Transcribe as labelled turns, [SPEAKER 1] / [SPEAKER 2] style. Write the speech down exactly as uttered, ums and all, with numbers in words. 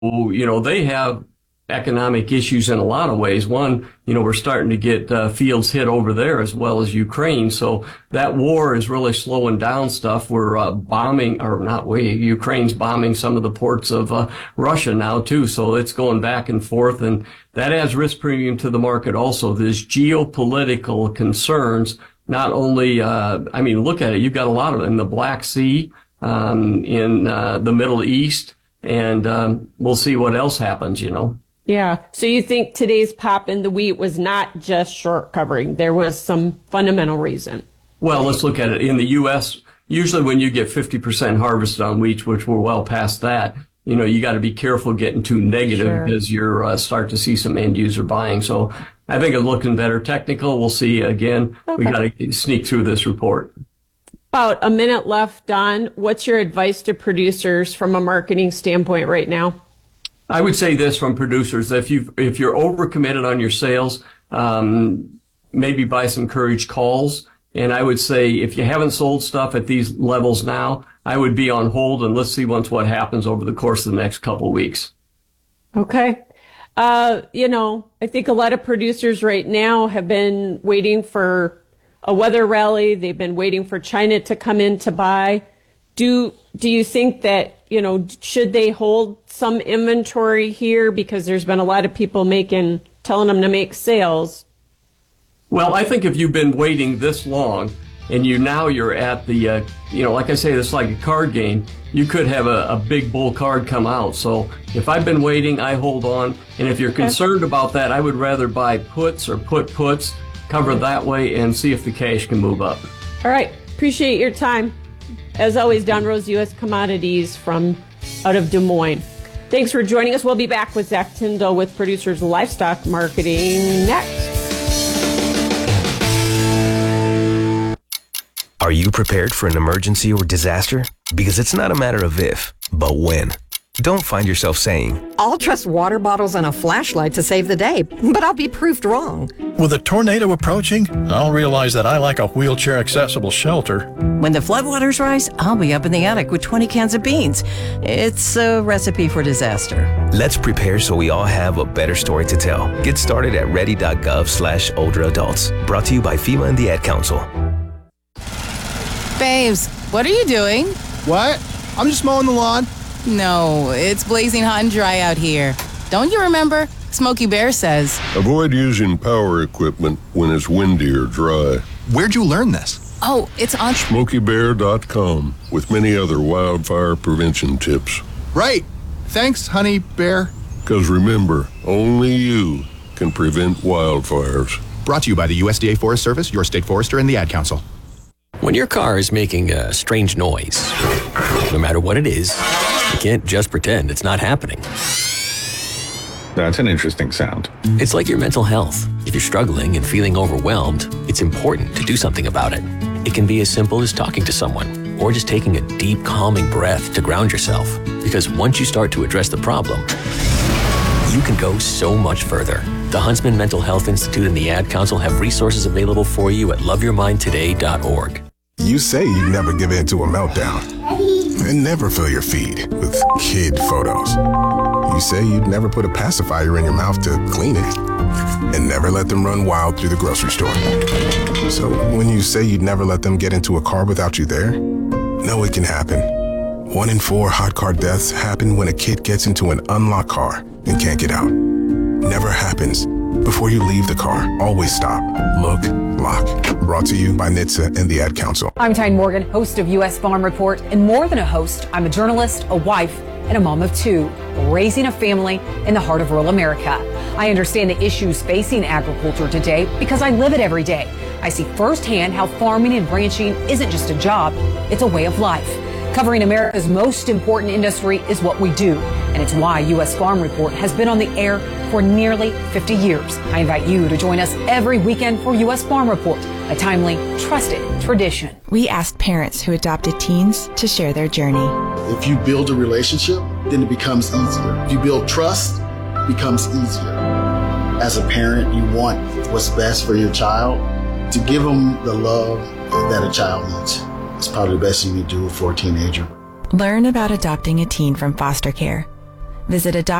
[SPEAKER 1] you know, they have economic issues in a lot of ways. One, you know, we're starting to get uh, fields hit over there as well as Ukraine. So that war is really slowing down stuff. We're uh, bombing, or not we, Ukraine's bombing some of the ports of uh, Russia now too. So it's going back and forth, and that adds risk premium to the market also. There's geopolitical concerns, not only, uh, I mean, look at it. You've got a lot of it in the Black Sea, um, in uh, the Middle East, and um, we'll see what else happens, you know.
[SPEAKER 2] Yeah. So you think today's pop in the wheat was not just short covering. There was some fundamental reason.
[SPEAKER 1] Well, let's look at it. In the U S, usually when you get fifty percent harvest on wheat, which we're well past that, you know, you got to be careful getting too negative sure. because you're uh, start to see some end user buying. So I think it's looking better. Technical, we'll see again. Okay. We got to sneak through this report.
[SPEAKER 2] About a minute left, Don. What's your advice to producers from a marketing standpoint right now?
[SPEAKER 1] I would say this from producers: if you if you're overcommitted on your sales, um, maybe buy some courage calls. And I would say if you haven't sold stuff at these levels now, I would be on hold and let's see once what happens over the course of the next couple of weeks.
[SPEAKER 2] Okay. Uh, you know, I think a lot of producers right now have been waiting for a weather rally. They've been waiting for China to come in to buy. Do do you think that, you know, should they hold some inventory here because there's been a lot of people making, telling them to make sales?
[SPEAKER 1] Well, I think if you've been waiting this long and you now you're at the, uh, you know, like I say, it's like a card game. You could have a, a big bull card come out. So if I've been waiting, I hold on. And if you're okay. concerned about that, I would rather buy puts or put puts, cover that way, and see if the cash can move up.
[SPEAKER 2] All right. Appreciate your time. As always, Don Rose, U S Commodities from out of Des Moines. Thanks for joining us. We'll be back with Zach Tyndall with Producers Livestock Marketing next.
[SPEAKER 3] Are you prepared for an emergency or disaster? Because it's not a matter of if, but when. Don't find yourself saying,
[SPEAKER 4] I'll trust water bottles and a flashlight to save the day, but I'll be proved wrong.
[SPEAKER 5] With a tornado approaching, I'll realize that I like a wheelchair-accessible shelter.
[SPEAKER 6] When the floodwaters rise, I'll be up in the attic with twenty cans of beans. It's a recipe for disaster.
[SPEAKER 3] Let's prepare so we all have a better story to tell. Get started at ready.gov slash older adults. Brought to you by FEMA and the Ad Council.
[SPEAKER 7] Babes, what are you doing?
[SPEAKER 8] What? I'm just mowing the lawn.
[SPEAKER 7] No, it's blazing hot and dry out here. Don't you remember? Smokey Bear says,
[SPEAKER 9] avoid using power equipment when it's windy or dry.
[SPEAKER 8] Where'd you learn this?
[SPEAKER 7] Oh, it's on
[SPEAKER 9] smokey bear dot com with many other wildfire prevention tips.
[SPEAKER 8] Right. Thanks, honey bear.
[SPEAKER 9] Because remember, only you can prevent wildfires.
[SPEAKER 8] Brought to you by the U S D A Forest Service, your state forester, and the Ad Council.
[SPEAKER 10] When your car is making a strange noise, no matter what it is, you can't just pretend it's not happening.
[SPEAKER 11] That's an interesting sound.
[SPEAKER 10] It's like your mental health. If you're struggling and feeling overwhelmed, it's important to do something about it. It can be as simple as talking to someone or just taking a deep, calming breath to ground yourself. Because once you start to address the problem, you can go so much further. The Huntsman Mental Health Institute and the Ad Council have resources available for you at love your mind today dot org.
[SPEAKER 12] You say you'd never give in to a meltdown and never fill your feed with kid photos. You say you'd never put a pacifier in your mouth to clean it and never let them run wild through the grocery store. So when you say you'd never let them get into a car without you there, no, it can happen. One in four hot car deaths happen when a kid gets into an unlocked car and can't get out. Never happens. Before you leave the car, always stop, look, lock. Brought to you by N H T S A and the Ad Council.
[SPEAKER 13] I'm Tyne Morgan, host of U S Farm Report. And more than a host, I'm a journalist, a wife, and a mom of two, raising a family in the heart of rural America. I understand the issues facing agriculture today because I live it every day. I see firsthand how farming and ranching isn't just a job, it's a way of life. Covering America's most important industry is what we do, and it's why U S Farm Report has been on the air for nearly fifty years. I invite you to join us every weekend for U S Farm Report, a timely, trusted tradition.
[SPEAKER 14] We asked parents who adopted teens to share their journey.
[SPEAKER 15] If you build a relationship, then it becomes easier. If you build trust, it becomes easier. As a parent, you want what's best for your child. To give them the love that a child needs. It's probably the best thing you do for a teenager.
[SPEAKER 14] Learn about adopting a teen from foster care. Visit adopt